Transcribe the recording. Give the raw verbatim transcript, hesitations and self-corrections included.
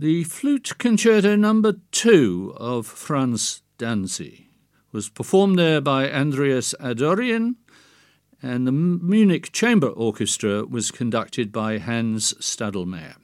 The Flute Concerto Number Two of Franz Danzi was performed there by Andreas Adorian, and the Munich Chamber Orchestra was conducted by Hans Stadelmeier.